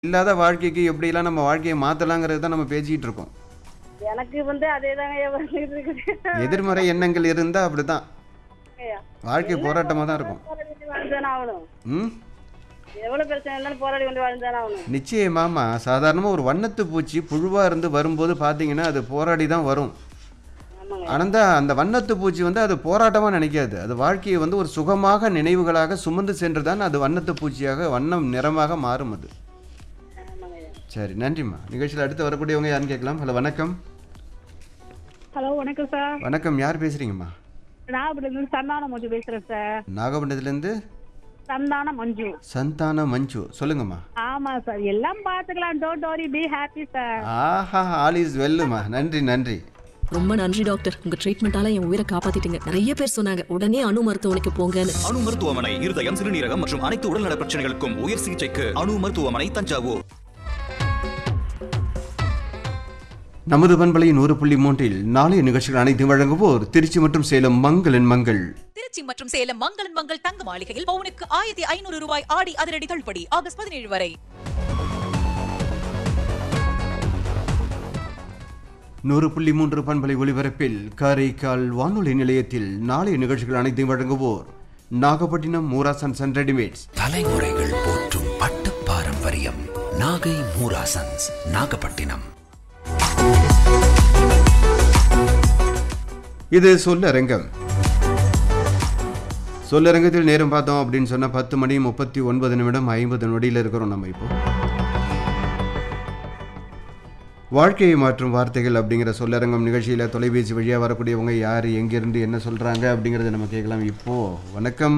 இல்லாத வாழ்க்கைக்கு எப்படிலாம் நம்ம வாழ்க்கையை மாத்தலாங்கிறது தான் நம்ம பேசிட்டு இருக்கோம். எனக்கு வந்து அதேதாங்க வந்துட்டு இருக்குது. எதிர்மறை எண்ணங்கள் இருந்தா அப்படிதான். ஐயா, வாழ்க்கை என்ன போராட்டமா தான் இருக்கும். போராடி கொண்டு வாழ்ந்துதானே ஆகணும். ம். எவ்வளவு பிரச்சனை இருந்தாலும் போராடி கொண்டு வாழ்ந்துதானே ஆகணும். நிச்சயமாமா. சாதாரணமா ஒரு வண்ணத்து பூச்சி புழுவா இருந்து வரும்போது பாத்தீங்கன்னா அது போராடி தான் வரும். ஆமாங்க. ஆனா அந்த வண்ணத்து பூச்சி வந்து அது போராட்டமா நினைக்காது. அது வாழ்க்கையை வந்து ஒரு சுகமாக நினைவுகளாக சுமந்து சென்றுதான் அது வண்ணத்து பூச்சியாக வண்ணம் நிறமாக மாறும் அது. ஆமாங்க ஐயா. சரி நன்றிம்மா. நிகழ்ச்சியில் அடுத்து வரக்கூடியவங்க யாருன்னு கேட்கலாம். ஹலோ வணக்கம். ஹலோ வணக்கம் சார். வணக்கம் யார் பேசுறீங்கம்மா? நாகப்பட்டினத்துலேருந்து சந்தான மஞ்சு பேசுகிறேன் சார். நாகப்பட்டினத்துலேருந்து சந்தான மஞ்சு. சந்தான மஞ்சு சொல்லுங்கம்மா. ஆமாம் சார், எல்லாம் பார்த்துக்கலாம். Don't worry, be happy sir. Aha all is வெல்லுமா. நன்றி நன்றி. ரொம்ப நன்றி டாக்டர், உங்க ட்ரீட்மெண்டால என் உயிரை காப்பாத்திட்டீங்க. நிறைய பேர் சொன்னாங்க உடனே அணு மருத்துவமனைக்கு போங்கன்னு. அணு மருத்துவமனை இருதயம், சிறுநீரகம் மற்றும் அனைத்து உடல்நல பிரச்சனைகளுக்கும் உயர் சிகிச்சைக்கு அணு மருத்துவமனை தஞ்சாவூர். நமது பண்பலை 100.3 நாளைய நிகழ்ச்சிகள் அனைத்தும் வழங்குவோர் திருச்சி மற்றும் சேலம் மங்களன் மங்கள். திருச்சி மற்றும் சேலம் மங்களன் மங்கள் தங்க மாளிகையில் பவுனுக்கு 1500 ரூபாய் ஆடி அதிரடி தள்ளுபடி ஆகஸ்ட் 17 வரை. 100.3 பண்பலை ஒலிபரப்பில் காரைக்கால் வானொலி நிலையத்தில் நாளைய நிகழ்ச்சிகள் அனைத்தையும் வழங்குவோர் நாகப்பட்டினம் மூராசன்ஸ் அண்ட் ரெடிமேட்ஸ். தலைமுறைகள் போற்றும் பட்டு பாரம்பரியம் நாகை மூராசன்ஸ் நாகப்பட்டினம். இது சொல்லரங்கம். சொல்லரங்கத்தில் நேரம் பார்த்தோம் அப்படின்னு சொன்னா 10 மணி 39 நிமிடம் 50 நொடியில் இருக்கிறோம் நம்ம இப்போ. வாழ்க்கையை மாற்றும் வார்த்தைகள் அப்படிங்கிற சொல்லரங்கம் நிகழ்ச்சியில் தொலைபேசி வழியாக வரக்கூடியவங்க யார், எங்கிருந்து என்ன சொல்றாங்க அப்படிங்கிறத நம்ம கேட்கலாம். இப்போ வணக்கம்.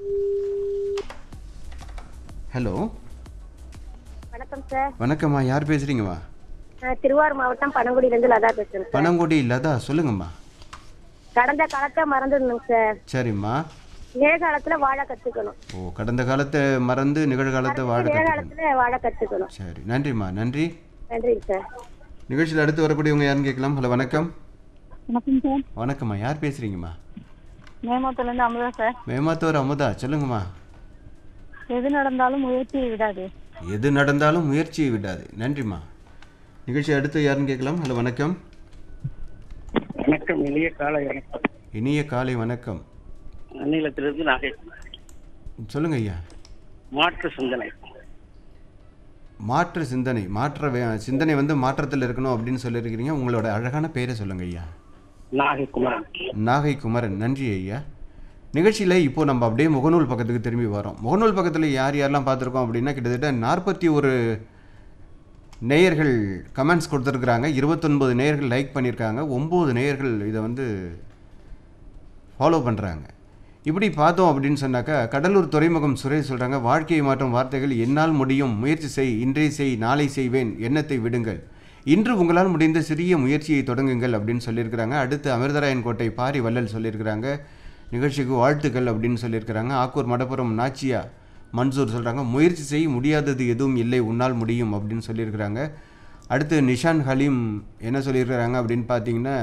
ஹலோ வணக்கம் சார். வணக்கம்மா. யார் பேசுறீங்கம்மா? நான் திருவாரூர் மாவட்டம் பனங்குடியிலிருந்து லதா பேசுறேன் சார். பனங்குடி லதா சொல்லுங்கம்மா. கடந்த காலத்தை மறந்துடணும் சார். சரிம்மா. நிகழ்காலத்துல வாழ கத்துக்கணும். ஓ, கடந்த காலத்தை மறந்து நிகழ்காலத்தை வாழ கற்றுக்கணும். நிகழ்காலத்துல வாழ கத்துக்கணும். சரி நன்றிம்மா. நன்றி. நன்றி சார். நிகழ்ச்சியில் அடுத்து வரக்கூடியவங்க யாருன்னு கேட்கலாம். ஹலோ வணக்கம். வணக்கம் சார். வணக்கம்மா. யார் பேசுறீங்கம்மா? மேமாத்துலேருந்து அமுதா சார். மேமாத்தூர் அமுதா சொல்லுங்கம்மா. எது நடந்தாலும் முயற்சியை விடாது. எது நடந்தாலும் முயற்சியை விடாது. நன்றிம்மா. நிகழ்ச்சி அடுத்து யாருன்னு கேட்கலாம். ஹலோ வணக்கம். வணக்கம், இனிய காலை வணக்கம். இனிய காலை வணக்கம். அந்நிலத்திலிருந்து நாகை. சொல்லுங்க ஐயா. மாற்று சிந்தனை. மாற்று சிந்தனை. சிந்தனை வந்து மாற்றத்தில் இருக்கணும் அப்படின்னு சொல்லியிருக்கிறீங்க. உங்களோட அழகான பேரை சொல்லுங்க ஐயா. நாகை குமரன். நாகை குமரன். நன்றி ஐயா. நிகழ்ச்சியில் இப்போ நம்ம அப்படியே முகநூல் பக்கத்துக்கு திரும்பி வரோம். முகநூல் பக்கத்தில் யார் யாரெல்லாம் பார்த்துருக்கோம் அப்படின்னா கிட்டத்தட்ட 41 நேயர்கள் கமெண்ட்ஸ் கொடுத்துருக்குறாங்க. 29 நேயர்கள் லைக் பண்ணியிருக்காங்க. 9 நேயர்கள் இதை வந்து ஃபாலோ பண்ணுறாங்க. இப்படி பார்த்தோம் அப்படின்னு சொன்னாக்கா கடலூர் துறைமுகம் சுரேஷ் சொல்கிறாங்க, வாழ்க்கையை மாற்றும் வார்த்தைகள் என்னால் முடியும், முயற்சி செய், இன்றைய செய், நாளை செய்வேன், எண்ணத்தை விடுங்கள், இன்று உங்களால் முடிந்த சிறிய முயற்சியை தொடங்குங்கள் அப்படின்னு சொல்லியிருக்கிறாங்க. அடுத்து அமிர்தராயன் கோட்டை பாரி வள்ளல் சொல்லியிருக்கிறாங்க, நிகழ்ச்சிக்கு வாழ்த்துக்கள் அப்படின்னு சொல்லியிருக்கிறாங்க. ஆக்கூர் மடப்புறம் நாச்சியா மன்சூர் சொல்கிறாங்க, முயற்சி செய், முடியாதது எதுவும் இல்லை, உன்னால் முடியும் அப்படின்னு சொல்லியிருக்கிறாங்க. அடுத்து நிஷான் ஹலீம் என்ன சொல்லியிருக்கிறாங்க அப்படின்னு பார்த்தீங்கன்னா,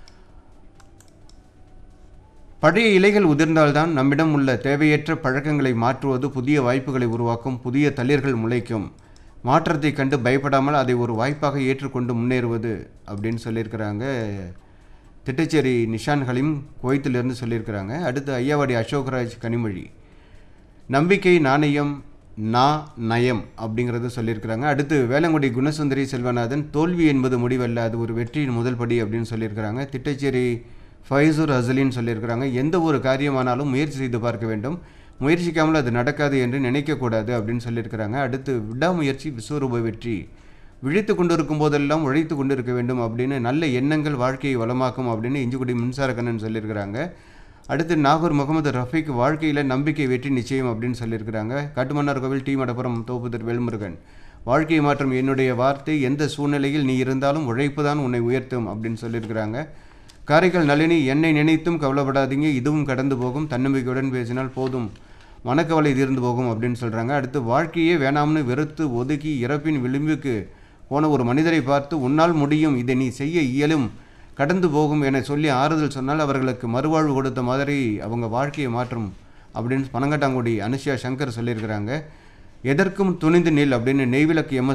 பழைய இலைகள் உதிர்ந்தால்தான் நம்மிடம் உள்ள தேவையற்ற பழக்கங்களை மாற்றுவது புதிய வாய்ப்புகளை உருவாக்கும், புதிய தளிர்கள் முளைக்கும், மாற்றத்தை கண்டு பயப்படாமல் அதை ஒரு வாய்ப்பாக ஏற்றுக்கொண்டு முன்னேறுவது அப்படின்னு சொல்லியிருக்கிறாங்க. திட்டச்சேரி நிஷான் ஹலீம் குவைத்திலிருந்து சொல்லியிருக்கிறாங்க. அடுத்து ஐயாவாடி அசோக்ராஜ் கனிமொழி, நம்பிக்கை நாணயம் நயம் அப்படிங்கிறது சொல்லியிருக்கிறாங்க. அடுத்து வேளங்குடி குணசுந்தரி செல்வநாதன், தோல்வி என்பது முடிவல்ல, அது ஒரு வெற்றியின் முதல் படி அப்படின்னு சொல்லியிருக்கிறாங்க. திட்டச்சேரி ஃபைசூர் அசலின்னு சொல்லியிருக்கிறாங்க, எந்த ஒரு காரியமானாலும் முயற்சி செய்து பார்க்க வேண்டும், முயற்சிக்காமல் அது நடக்காது என்று நினைக்கக்கூடாது அப்படின்னு சொல்லியிருக்கிறாங்க. அடுத்து விடாமுயற்சி விஸ்வரூப வெற்றி, விழித்து கொண்டு இருக்கும் போதெல்லாம் உழைத்து கொண்டு இருக்க வேண்டும் அப்படின்னு நல்ல எண்ணங்கள் வாழ்க்கையை வளமாக்கும் அப்படின்னு இஞ்சிக்குடி மின்சாரக்கண்ணன் சொல்லியிருக்கிறாங்க. அடுத்து நாகூர் முகமது ரஃபீக், வாழ்க்கையில் நம்பிக்கை வெற்றி நிச்சயம் அப்படின்னு சொல்லியிருக்கிறாங்க. கட்டுமன்னார் கோவில் டி மடப்புரம் தோப்புதர் வேல்முருகன், வாழ்க்கையை மாற்றும் என்னுடைய வார்த்தை, எந்த சூழ்நிலையில் நீ இருந்தாலும் உழைப்பு தான் உன்னை உயர்த்தும் அப்படின்னு சொல்லியிருக்கிறாங்க. காரைக்கால் நளினி, என்னை நினைத்தும் கவலைப்படாதீங்க, இதுவும் கடந்து போகும், தன்னம்பிக்கையுடன் பேசினால் போதும், மனக்கவலை தீர்ந்து போகும் அப்படின்னு சொல்கிறாங்க. அடுத்து வாழ்க்கையே வேணாம்னு வெறுத்து ஒதுக்கி இறப்பின் விளிம்புக்கு போன ஒரு மனிதரை பார்த்து, உன்னால் முடியும், இதை நீ செய்ய இயலும், கடந்து போகும் என சொல்லி ஆறுதல் சொன்னால் அவர்களுக்கு மறுவாழ்வு கொடுத்த மாதிரி அவங்க வாழ்க்கையை மாற்றும் அப்படின்னு பனங்கட்டாங்குடி அனுஷியா சங்கர் சொல்லியிருக்கிறாங்க. எதற்கும் துணிந்து நில் அப்படின்னு நெய்விளக்கு எம்